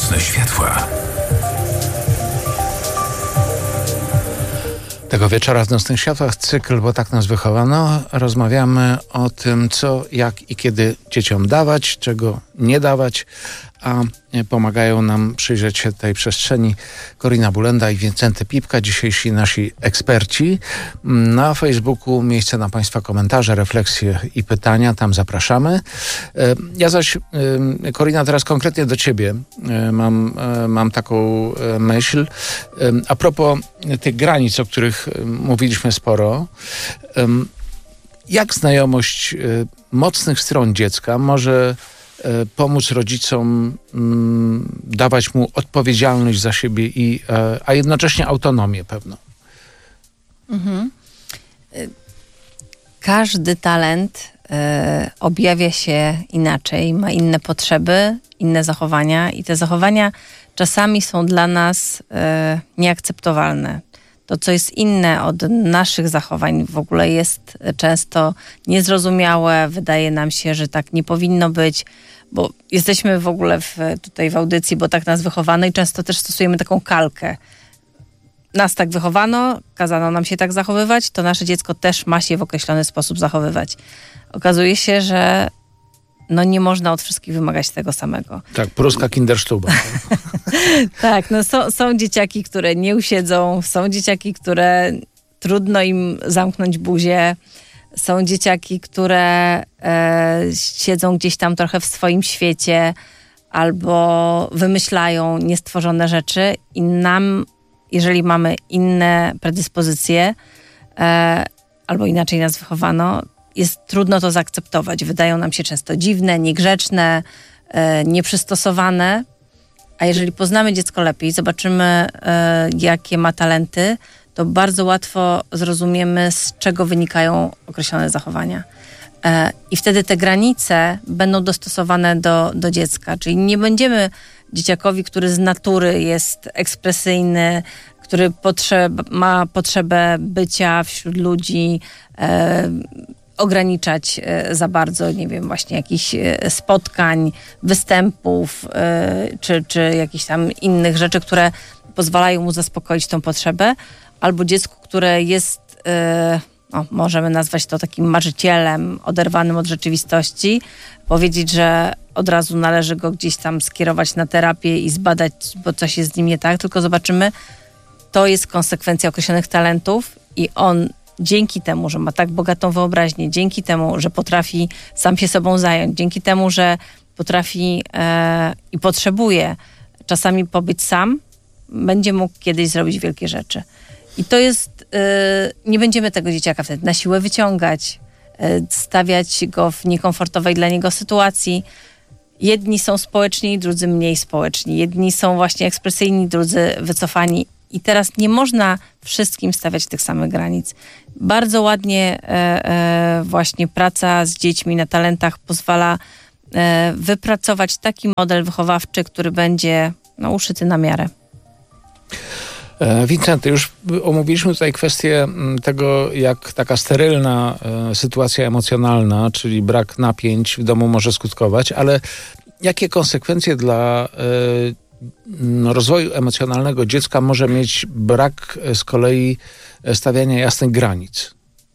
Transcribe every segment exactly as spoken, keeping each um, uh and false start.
Nocne światła. Tego wieczora w Nocnych Światłach cykl, bo tak nas wychowano. Rozmawiamy o tym, co, jak i kiedy dzieciom dawać, czego nie dawać, a pomagają nam przyjrzeć się tej przestrzeni Korina Bulenda i Wincenty Pipka, dzisiejsi nasi eksperci. Na Facebooku miejsce na Państwa komentarze, refleksje i pytania, tam zapraszamy. Ja zaś, Korina, teraz konkretnie do Ciebie mam, mam taką myśl. A propos tych granic, o których mówiliśmy sporo, jak znajomość mocnych stron dziecka może pomóc rodzicom mm, dawać mu odpowiedzialność za siebie, i, e, a jednocześnie autonomię pewną. Mhm. Każdy talent e, objawia się inaczej, ma inne potrzeby, inne zachowania i te zachowania czasami są dla nas e, nieakceptowalne. To, co jest inne od naszych zachowań, w ogóle jest często niezrozumiałe. Wydaje nam się, że tak nie powinno być, bo jesteśmy w ogóle w, tutaj w audycji, bo tak nas wychowano i często też stosujemy taką kalkę. Nas tak wychowano, kazano nam się tak zachowywać, to nasze dziecko też ma się w określony sposób zachowywać. Okazuje się, że no nie można od wszystkich wymagać tego samego. Tak, pruska Kinderstube. Tak, no są, są dzieciaki, które nie usiedzą, są dzieciaki, które trudno im zamknąć buzię, są dzieciaki, które e, siedzą gdzieś tam trochę w swoim świecie albo wymyślają niestworzone rzeczy i nam, jeżeli mamy inne predyspozycje e, albo inaczej nas wychowano, jest trudno to zaakceptować. Wydają nam się często dziwne, niegrzeczne, e, nieprzystosowane. A jeżeli poznamy dziecko lepiej, zobaczymy, e, jakie ma talenty, to bardzo łatwo zrozumiemy, z czego wynikają określone zachowania. E, I wtedy te granice będą dostosowane do, do dziecka. Czyli nie będziemy dzieciakowi, który z natury jest ekspresyjny, który potrzeb, ma potrzebę bycia wśród ludzi, e, ograniczać za bardzo, nie wiem, właśnie jakichś spotkań, występów, czy, czy jakichś tam innych rzeczy, które pozwalają mu zaspokoić tą potrzebę, albo dziecku, które jest, no, możemy nazwać to takim marzycielem, oderwanym od rzeczywistości, powiedzieć, że od razu należy go gdzieś tam skierować na terapię i zbadać, bo coś jest z nim nie tak, tylko zobaczymy, to jest konsekwencja określonych talentów i on dzięki temu, że ma tak bogatą wyobraźnię, dzięki temu, że potrafi sam się sobą zająć, dzięki temu, że potrafi e, i potrzebuje czasami pobyć sam, będzie mógł kiedyś zrobić wielkie rzeczy. I to jest, e, nie będziemy tego dzieciaka wtedy na siłę wyciągać, e, stawiać go w niekomfortowej dla niego sytuacji. Jedni są społeczni, drudzy mniej społeczni. Jedni są właśnie ekspresyjni, drudzy wycofani. I teraz nie można wszystkim stawiać tych samych granic. Bardzo ładnie e, e, właśnie praca z dziećmi na talentach pozwala e, wypracować taki model wychowawczy, który będzie no, uszyty na miarę. E, Wincenty, już omówiliśmy tutaj kwestię tego, jak taka sterylna e, sytuacja emocjonalna, czyli brak napięć w domu może skutkować, ale jakie konsekwencje dla e, No, rozwoju emocjonalnego dziecka może mieć brak z kolei stawiania jasnych granic?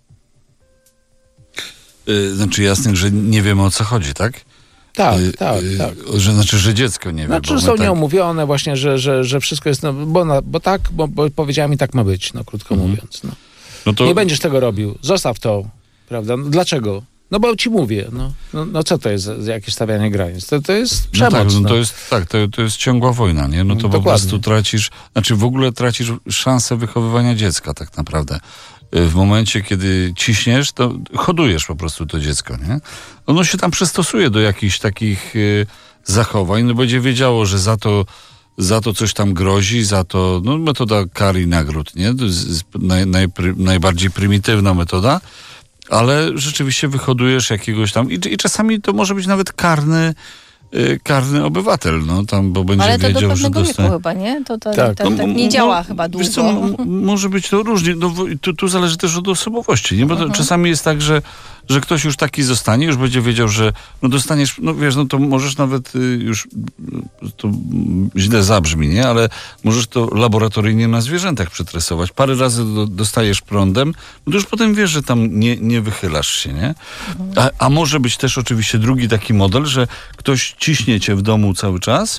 Yy, znaczy jasnych, że nie wiemy, o co chodzi, tak? Tak, yy, tak, yy, tak. Że, znaczy, że dziecko nie wie. Znaczy, że są tak nieomówione właśnie, że, że, że wszystko jest, no, bo, na, bo tak, bo, bo powiedziała mi, tak ma być, no krótko mhm. mówiąc. No. No to... Nie będziesz tego robił, zostaw to, prawda? No, dlaczego? No bo ci mówię, no, no, no co to jest za jakieś stawianie granic? To, to jest przemoc. No tak, no no. to jest, tak to, to jest ciągła wojna, nie? No to Dokładnie. Po prostu tracisz, znaczy w ogóle tracisz szansę wychowywania dziecka tak naprawdę. W momencie, kiedy ciśniesz, to hodujesz po prostu to dziecko, nie? Ono się tam przystosuje do jakichś takich y, zachowań, no będzie wiedziało, że za to za to coś tam grozi, za to, no metoda kar i nagród, nie? To jest naj, naj, najbardziej prymitywna metoda. Ale rzeczywiście wyhodujesz jakiegoś tam i, i czasami to może być nawet karny, y, karny obywatel, no tam, bo będzie ale to wiedział, do pewnego że dostanie... wieku chyba, nie? To, to tak, tak, tak nie działa no, chyba długo. Co, m- może być to różnie. No, tu, tu zależy też od osobowości, nie? Bo to uh-huh. czasami jest tak, że, że ktoś już taki zostanie, już będzie wiedział, że no dostaniesz, no wiesz, no to możesz nawet y, już, to źle zabrzmi, nie? Ale możesz to laboratoryjnie na zwierzętach przetresować. Parę razy do, dostajesz prądem, no to już potem wiesz, że tam nie, nie wychylasz się, nie? A, a może być też oczywiście drugi taki model, że ktoś ciśnie cię w domu cały czas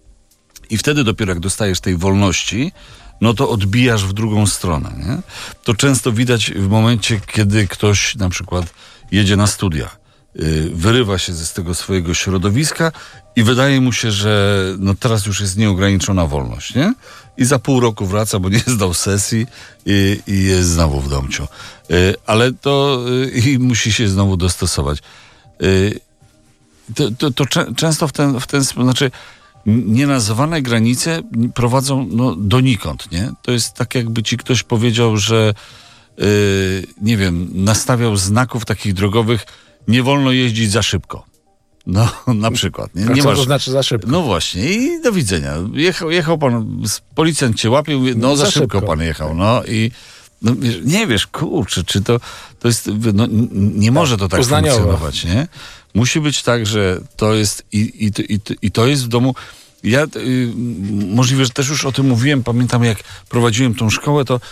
i wtedy dopiero jak dostajesz tej wolności, no to odbijasz w drugą stronę, nie? To często widać w momencie, kiedy ktoś na przykład jedzie na studia, yy, wyrywa się ze z tego swojego środowiska i wydaje mu się, że no teraz już jest nieograniczona wolność, nie? I za pół roku wraca, bo nie zdał sesji i, i jest znowu w domciu. Yy, ale to yy, i musi się znowu dostosować. Yy, to to, to cze- często w ten, w ten sposób, znaczy nienazwane granice prowadzą no, donikąd, nie? To jest tak, jakby ci ktoś powiedział, że yy, nie wiem, nastawiał znaków takich drogowych, nie wolno jeździć za szybko. No, na przykład. Nie, A nie co masz... to znaczy za szybko? No właśnie i do widzenia. Jechał, jechał pan, policjant cię łapie, mówi, no, no za, za szybko, szybko pan jechał, no i no, nie wiesz, kurczę, czy to, to jest, no, nie tak, może to tak uznaniowo funkcjonować, nie? Musi być tak, że to jest i, i, i, i to jest w domu. Ja y, możliwe, że też już o tym mówiłem, pamiętam jak prowadziłem tą szkołę, to,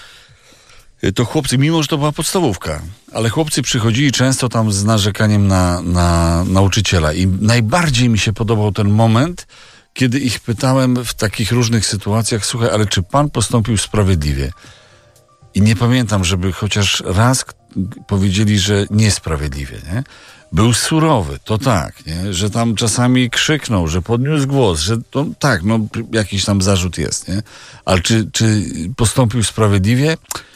to chłopcy, mimo że to była podstawówka, ale chłopcy przychodzili często tam z narzekaniem na, na nauczyciela i najbardziej mi się podobał ten moment, kiedy ich pytałem w takich różnych sytuacjach, słuchaj, ale czy pan postąpił sprawiedliwie? I nie pamiętam, żeby chociaż raz powiedzieli, że niesprawiedliwie, nie? Był surowy, to tak, nie? Że tam czasami krzyknął, że podniósł głos, że to tak, no jakiś tam zarzut jest, nie? Ale czy, czy postąpił sprawiedliwie?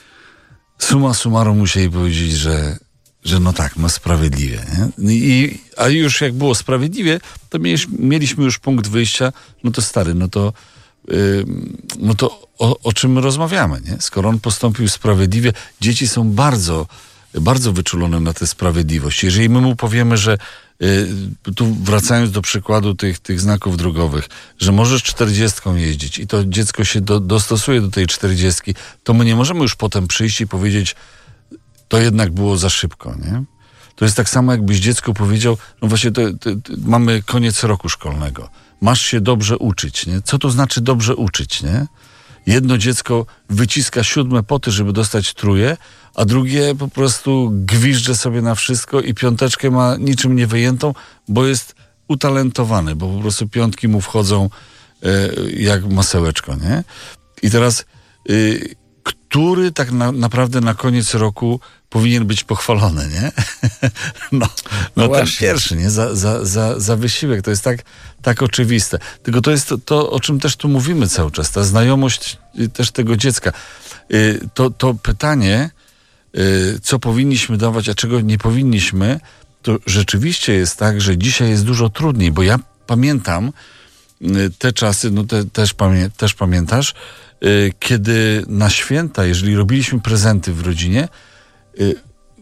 Summa summarum musieli powiedzieć, że, że no tak, no sprawiedliwie, nie? I, a już jak było sprawiedliwie, to mieliśmy, mieliśmy już punkt wyjścia, no to stary, no to yy, no to o, o czym my rozmawiamy, nie? Skoro on postąpił sprawiedliwie, dzieci są bardzo bardzo wyczulone na tę sprawiedliwość. Jeżeli my mu powiemy, że y, tu wracając do przykładu tych, tych znaków drogowych, że możesz czterdziestką jeździć i to dziecko się do, dostosuje do tej czterdziestki, to my nie możemy już potem przyjść i powiedzieć, to jednak było za szybko, nie? To jest tak samo, jakbyś dziecku powiedział, no właśnie to, to, to mamy koniec roku szkolnego. Masz się dobrze uczyć, nie? Co to znaczy dobrze uczyć, nie? Jedno dziecko wyciska siódme poty, żeby dostać trójkę, a drugie po prostu gwizdże sobie na wszystko i piąteczkę ma niczym nie wyjętą, bo jest utalentowany, bo po prostu piątki mu wchodzą e, jak masełeczko, nie? I teraz, y, który tak na, naprawdę na koniec roku powinien być pochwalony, nie? no, no ten pierwszy, nie? Za, za, za, za wysiłek. To jest tak, tak oczywiste. Tylko to jest to, to, o czym też tu mówimy cały czas. Ta znajomość y, też tego dziecka. Y, to, to pytanie, y, co powinniśmy dawać, a czego nie powinniśmy, to rzeczywiście jest tak, że dzisiaj jest dużo trudniej, bo ja pamiętam y, te czasy, no te, też, pamię, też pamiętasz, y, kiedy na święta, jeżeli robiliśmy prezenty w rodzinie, y,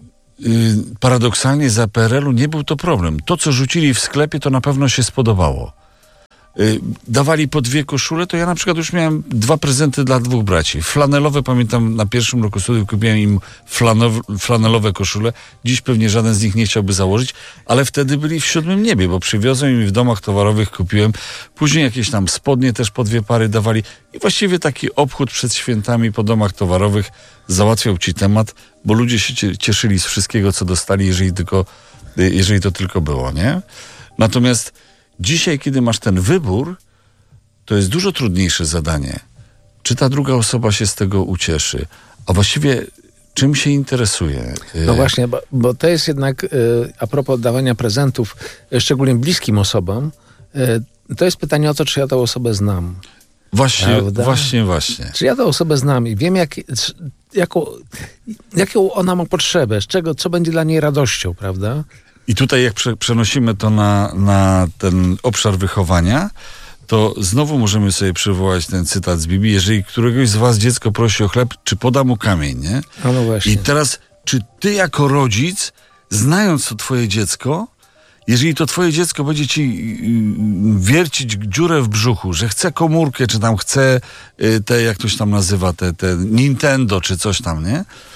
y, paradoksalnie za P R L u nie był to problem. To, co rzucili w sklepie, to na pewno się spodobało. Y, dawali po dwie koszule, to ja na przykład już miałem dwa prezenty dla dwóch braci. Flanelowe, pamiętam, na pierwszym roku studiów kupiłem im flanow, flanelowe koszule. Dziś pewnie żaden z nich nie chciałby założyć, ale wtedy byli w siódmym niebie, bo przywiozłem im w domach towarowych, kupiłem. Później jakieś tam spodnie też po dwie pary dawali i właściwie taki obchód przed świętami po domach towarowych załatwiał ci temat, bo ludzie się cieszyli z wszystkiego, co dostali, jeżeli tylko, jeżeli to tylko było, nie? Natomiast dzisiaj, kiedy masz ten wybór, to jest dużo trudniejsze zadanie. Czy ta druga osoba się z tego ucieszy? A właściwie czym się interesuje? No właśnie, bo, bo to jest jednak, y, a propos dawania prezentów, y, szczególnie bliskim osobom, y, to jest pytanie o to, czy ja tę osobę znam. Właśnie, Prawda? właśnie, właśnie. Czy ja tę osobę znam i wiem, jak, jaką, jaką ona ma potrzebę, z czego, co będzie dla niej radością, prawda? I tutaj jak prze, przenosimy to na, na ten obszar wychowania, to znowu możemy sobie przywołać ten cytat z Biblii. Jeżeli któregoś z was dziecko prosi o chleb, czy poda mu kamień, nie? A no właśnie. I teraz, czy ty jako rodzic, znając to twoje dziecko, jeżeli to twoje dziecko będzie ci wiercić dziurę w brzuchu, że chce komórkę, czy tam chce te, jak to się tam nazywa, te, te Nintendo, czy coś tam, nie?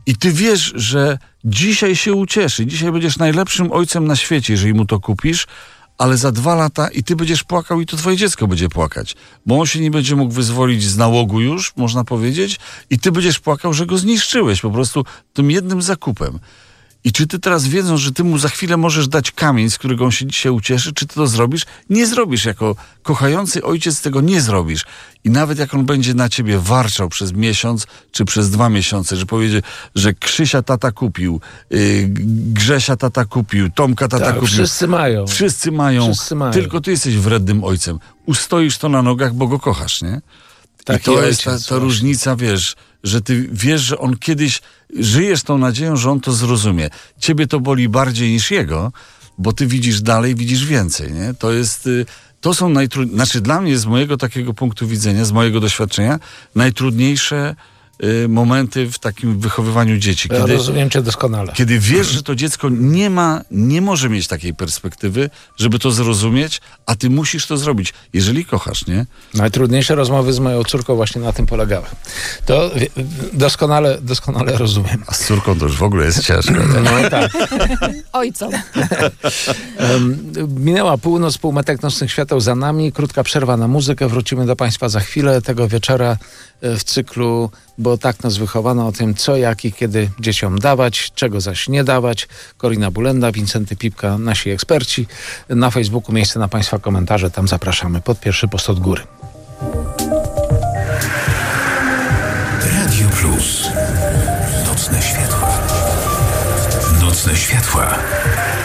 I ty wiesz, że dzisiaj się ucieszy, dzisiaj będziesz najlepszym ojcem na świecie, jeżeli mu to kupisz, ale za dwa lata i ty będziesz płakał i to twoje dziecko będzie płakać. Bo on się nie będzie mógł wyzwolić z nałogu już, można powiedzieć, i ty będziesz płakał, że go zniszczyłeś po prostu tym jednym zakupem. I czy ty teraz, wiedząc, że ty mu za chwilę możesz dać kamień, z którego on się dzisiaj ucieszy, czy ty to zrobisz? Nie zrobisz. Jako kochający ojciec tego nie zrobisz. I nawet jak on będzie na ciebie warczał przez miesiąc, czy przez dwa miesiące, że powiedzie, że Krzysia tata kupił, yy, Grzesia tata kupił, Tomka tata tak, kupił. Wszyscy mają. Wszyscy mają. Wszyscy mają. Tylko ty jesteś wrednym ojcem. Ustoisz to na nogach, bo go kochasz, nie? Taki I to ojciec, jest ta, ta właśnie. różnica, wiesz, że ty wiesz, że on kiedyś, żyjesz tą nadzieją, że on to zrozumie. Ciebie to boli bardziej niż jego, bo ty widzisz dalej, widzisz więcej, nie? To jest, to są najtrudniejsze, znaczy dla mnie z mojego takiego punktu widzenia, z mojego doświadczenia, najtrudniejsze y, momenty w takim wychowywaniu dzieci. Ja Kiedy, rozumiem cię doskonale. Kiedy wiesz, że to dziecko nie ma, nie może mieć takiej perspektywy, żeby to zrozumieć, a ty musisz to zrobić, jeżeli kochasz, nie? Najtrudniejsze rozmowy z moją córką właśnie na tym polegały. To wie- doskonale, doskonale rozumiem. A z córką to już w ogóle jest ciężko. No tak. Ojcom. Um, minęła północ, półmetek nocnych świateł za nami. Krótka przerwa na muzykę. Wrócimy do Państwa za chwilę. Tego wieczora e, w cyklu Bo tak nas wychowano, o tym co, jak i kiedy dzieciom dawać, czego zaś nie dawać. Korina Bulenda, Wincenty Pipka, nasi eksperci. Na Facebooku miejsce na Państwa komentarze. Tam zapraszamy. Pod pierwszy post od góry. Radio Plus. Nocne światła. Nocne światła.